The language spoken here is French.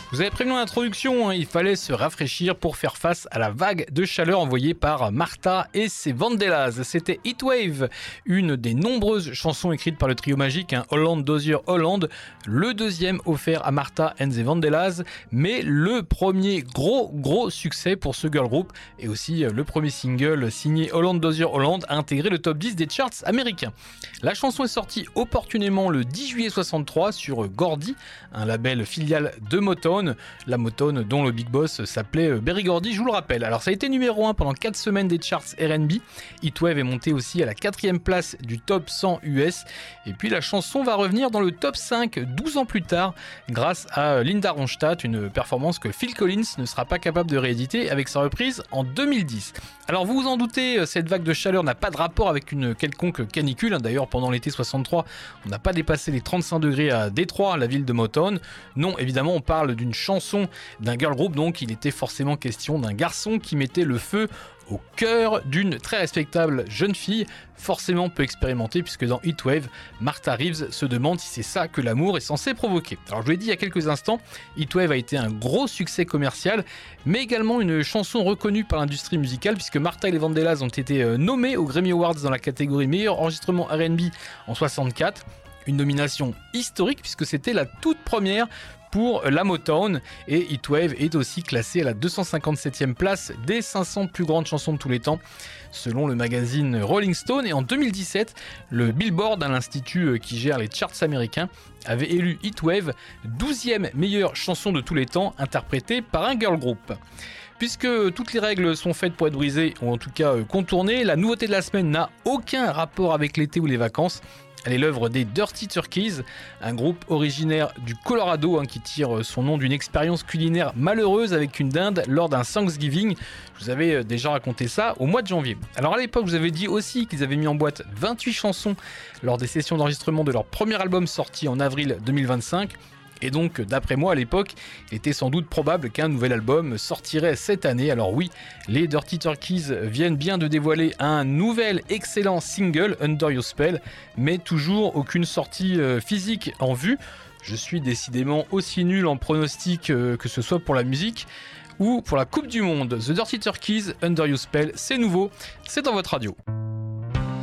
Vous avez prévenu l'introduction, il fallait se rafraîchir pour faire face à la vague de chaleur envoyée par Martha et ses Vandellas. C'était Heatwave, une des nombreuses chansons écrites par le trio magique Holland Dozier Holland, le deuxième offert à Martha and the Vandellas, mais le premier gros succès pour ce girl group et aussi le premier single signé Holland Dozier Holland a intégré le top 10 des charts américains. La chanson est sortie opportunément le 10 juillet 63 sur Gordy, un label filial de Motown. La Motown dont le big boss s'appelait Berry Gordy, je vous le rappelle. Alors ça a été numéro 1 pendant 4 semaines des charts R&B. Heatwave est monté aussi à la 4e place du top 100 US. Et puis la chanson va revenir dans le top 5 12 ans plus tard grâce à Linda Ronstadt, une performance que Phil Collins ne sera pas capable de rééditer avec sa reprise en 2010. Alors vous vous en doutez, cette vague de chaleur n'a pas de rapport avec une quelconque canicule. D'ailleurs pendant l'été 63, on n'a pas dépassé les 35 degrés à Détroit, la ville de Motown. Non, évidemment on parle d'une chanson d'un girl group, donc il était forcément question d'un garçon qui mettait le feu au cœur d'une très respectable jeune fille, forcément peu expérimentée, puisque dans Heatwave, Martha Reeves se demande si c'est ça que l'amour est censé provoquer. Alors je vous l'ai dit il y a quelques instants, Heatwave a été un gros succès commercial, mais également une chanson reconnue par l'industrie musicale, puisque Martha et les Vandellas ont été nommés aux Grammy Awards dans la catégorie meilleur enregistrement R&B en 64, une nomination historique puisque c'était la toute première pour la Motown, et Heatwave est aussi classé à la 257e place des 500 plus grandes chansons de tous les temps selon le magazine Rolling Stone. Et en 2017, le Billboard, l'institut qui gère les charts américains, avait élu Heatwave 12e meilleure chanson de tous les temps interprétée par un girl group. Puisque toutes les règles sont faites pour être brisées, ou en tout cas contournées, la nouveauté de la semaine n'a aucun rapport avec l'été ou les vacances. Elle est l'œuvre des Dirty Turkeys, un groupe originaire du Colorado qui tire son nom d'une expérience culinaire malheureuse avec une dinde lors d'un Thanksgiving. Je vous avais déjà raconté ça au mois de janvier. Alors à l'époque, je vous avais dit aussi qu'ils avaient mis en boîte 28 chansons lors des sessions d'enregistrement de leur premier album sorti en avril 2025. Et donc, d'après moi à l'époque, il était sans doute probable qu'un nouvel album sortirait cette année. Alors oui, les Dirty Turkeys viennent bien de dévoiler un nouvel excellent single, Under Your Spell, mais toujours aucune sortie physique en vue. Je suis décidément aussi nul en pronostic que ce soit pour la musique ou pour la Coupe du Monde. The Dirty Turkeys, Under Your Spell, c'est nouveau, c'est dans votre radio.